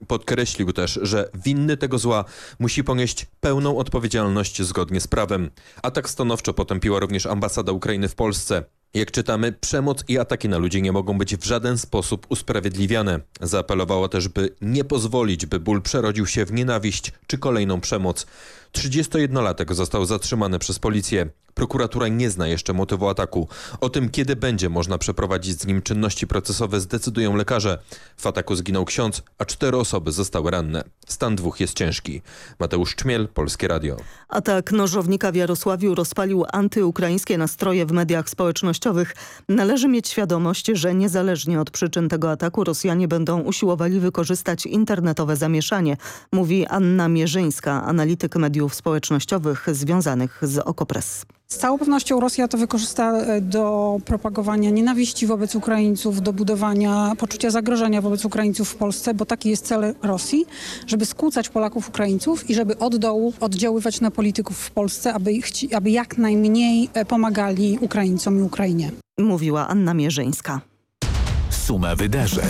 Podkreślił też, że winny tego zła musi ponieść pełną odpowiedzialność zgodnie z prawem. Atak stanowczo potępiła również ambasada Ukrainy w Polsce. Jak czytamy, przemoc i ataki na ludzi nie mogą być w żaden sposób usprawiedliwiane. Zaapelowała też, by nie pozwolić, by ból przerodził się w nienawiść czy kolejną przemoc. 31-latek został zatrzymany przez policję. Prokuratura nie zna jeszcze motywu ataku. O tym, kiedy będzie można przeprowadzić z nim czynności procesowe, zdecydują lekarze. W ataku zginął ksiądz, a 4 osoby zostały ranne. Stan 2 jest ciężki. Mateusz Czmiel, Polskie Radio. Atak nożownika w Jarosławiu rozpalił antyukraińskie nastroje w mediach społecznościowych. Należy mieć świadomość, że niezależnie od przyczyn tego ataku Rosjanie będą usiłowali wykorzystać internetowe zamieszanie, mówi Anna Mierzyńska, analityk mediów społecznościowych związanych z Okopres. Z całą pewnością Rosja to wykorzysta do propagowania nienawiści wobec Ukraińców, do budowania poczucia zagrożenia wobec Ukraińców w Polsce, bo taki jest cel Rosji, żeby skłócać Polaków, Ukraińców i żeby od dołu oddziaływać na polityków w Polsce, aby jak najmniej pomagali Ukraińcom i Ukrainie. Mówiła Anna Mierzyńska. Suma wydarzeń.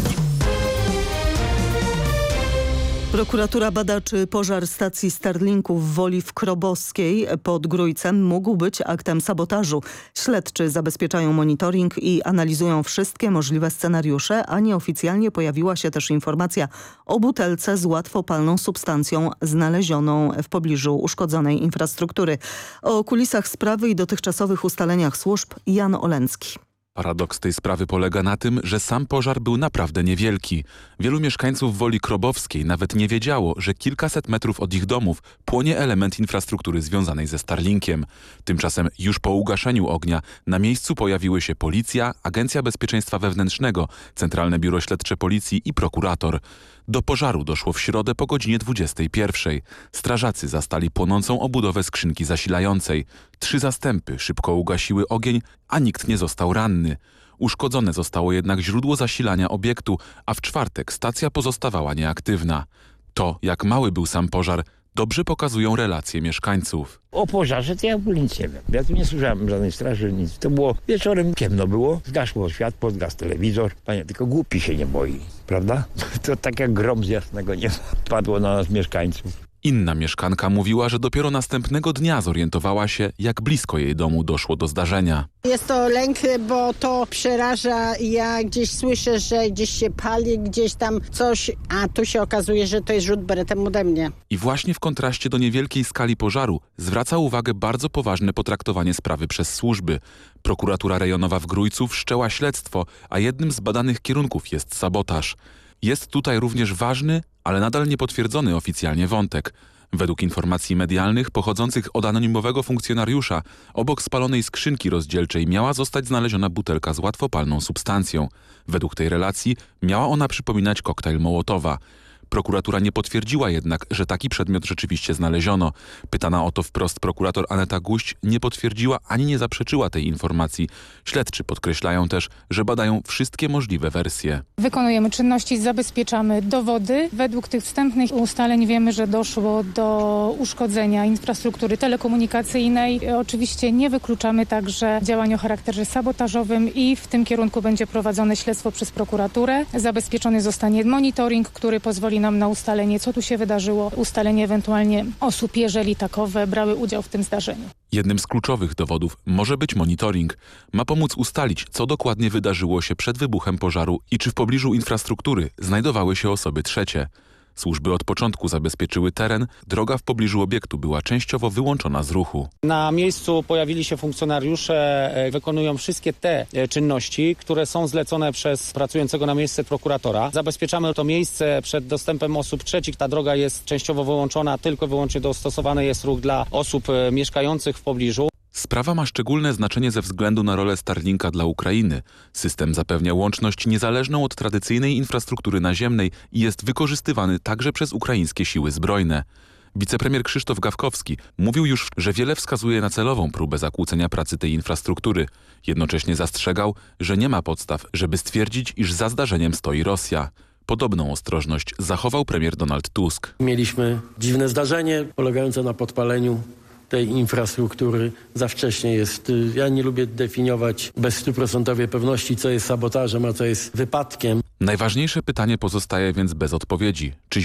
Prokuratura bada, czy pożar stacji Starlinku w Woli w Krobowskiej pod Grójcem mógł być aktem sabotażu. Śledczy zabezpieczają monitoring i analizują wszystkie możliwe scenariusze, a nieoficjalnie pojawiła się też informacja o butelce z łatwopalną substancją znalezioną w pobliżu uszkodzonej infrastruktury. O kulisach sprawy i dotychczasowych ustaleniach służb Jan Olencki. Paradoks tej sprawy polega na tym, że sam pożar był naprawdę niewielki. Wielu mieszkańców Woli Krobowskiej nawet nie wiedziało, że kilkaset metrów od ich domów płonie element infrastruktury związanej ze Starlinkiem. Tymczasem już po ugaszeniu ognia na miejscu pojawiły się policja, Agencja Bezpieczeństwa Wewnętrznego, Centralne Biuro Śledcze Policji i prokurator. Do pożaru doszło w środę po godzinie 21. Strażacy zastali płonącą obudowę skrzynki zasilającej. 3 zastępy szybko ugasiły ogień, a nikt nie został ranny. Uszkodzone zostało jednak źródło zasilania obiektu, a w czwartek stacja pozostawała nieaktywna. To, jak mały był sam pożar, dobrze pokazują relacje mieszkańców. O pożarze to ja w ogóle nic nie wiem. Ja tu nie słyszałem żadnej straży, nic. To było wieczorem, ciemno było, zgasło światło, zgasł telewizor. Panie, tylko głupi się nie boi, prawda? To tak jak grom z jasnego nieba padło na nas mieszkańców. Inna mieszkanka mówiła, że dopiero następnego dnia zorientowała się, jak blisko jej domu doszło do zdarzenia. Jest to lęk, bo to przeraża. Ja gdzieś słyszę, że gdzieś się pali, gdzieś tam coś, a tu się okazuje, że to jest rzut beretem ode mnie. I właśnie w kontraście do niewielkiej skali pożaru zwraca uwagę bardzo poważne potraktowanie sprawy przez służby. Prokuratura rejonowa w Grójcu wszczęła śledztwo, a jednym z badanych kierunków jest sabotaż. Jest tutaj również ważny, ale nadal niepotwierdzony oficjalnie wątek. Według informacji medialnych pochodzących od anonimowego funkcjonariusza obok spalonej skrzynki rozdzielczej miała zostać znaleziona butelka z łatwopalną substancją. Według tej relacji miała ona przypominać koktajl Mołotowa. Prokuratura nie potwierdziła jednak, że taki przedmiot rzeczywiście znaleziono. Pytana o to wprost prokurator Aneta Guść nie potwierdziła ani nie zaprzeczyła tej informacji. Śledczy podkreślają też, że badają wszystkie możliwe wersje. Wykonujemy czynności, zabezpieczamy dowody. Według tych wstępnych ustaleń wiemy, że doszło do uszkodzenia infrastruktury telekomunikacyjnej. Oczywiście nie wykluczamy także działań o charakterze sabotażowym i w tym kierunku będzie prowadzone śledztwo przez prokuraturę. Zabezpieczony zostanie monitoring, który pozwoli nam na ustalenie, co tu się wydarzyło, ustalenie ewentualnie osób, jeżeli takowe brały udział w tym zdarzeniu. Jednym z kluczowych dowodów może być monitoring. Ma pomóc ustalić, co dokładnie wydarzyło się przed wybuchem pożaru i czy w pobliżu infrastruktury znajdowały się osoby trzecie. Służby od początku zabezpieczyły teren, droga w pobliżu obiektu była częściowo wyłączona z ruchu. Na miejscu pojawili się funkcjonariusze, wykonują wszystkie te czynności, które są zlecone przez pracującego na miejsce prokuratora. Zabezpieczamy to miejsce przed dostępem osób trzecich. Ta droga jest częściowo wyłączona, tylko wyłącznie dostosowany jest ruch dla osób mieszkających w pobliżu. Sprawa ma szczególne znaczenie ze względu na rolę Starlinka dla Ukrainy. System zapewnia łączność niezależną od tradycyjnej infrastruktury naziemnej i jest wykorzystywany także przez ukraińskie siły zbrojne. Wicepremier Krzysztof Gawkowski mówił już, że wiele wskazuje na celową próbę zakłócenia pracy tej infrastruktury. Jednocześnie zastrzegał, że nie ma podstaw, żeby stwierdzić, iż za zdarzeniem stoi Rosja. Podobną ostrożność zachował premier Donald Tusk. Mieliśmy dziwne zdarzenie polegające na podpaleniu tej infrastruktury. Za wcześnie jest. Ja nie lubię definiować bez 100% pewności, co jest sabotażem, a co jest wypadkiem. Najważniejsze pytanie pozostaje więc bez odpowiedzi. Czy